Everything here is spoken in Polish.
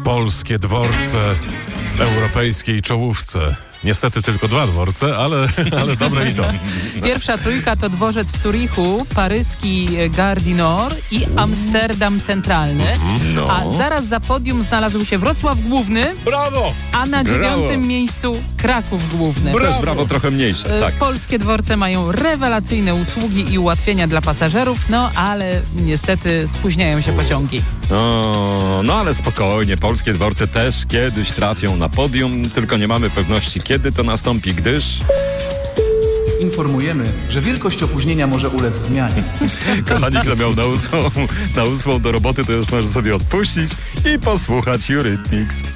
Polskie dworce w europejskiej czołówce. Niestety tylko 2 dworce, ale dobre i to. Pierwsza trójka to dworzec w Zurichu, paryski Gare du Nord i Amsterdam Centralny. No. A zaraz za podium znalazł się Wrocław Główny, Brawo! a na 9. miejscu Kraków Główny. To jest brawo trochę mniejsze, tak. Polskie dworce mają rewelacyjne usługi i ułatwienia dla pasażerów, no ale niestety spóźniają się pociągi. No ale spokojnie, polskie dworce też kiedyś trafią na podium, tylko nie mamy pewności, kiedy to nastąpi, gdyż... Informujemy, że wielkość opóźnienia może ulec zmianie. Kochani, kto miał na 8 do roboty, to już może sobie odpuścić i posłuchać Eurythmics.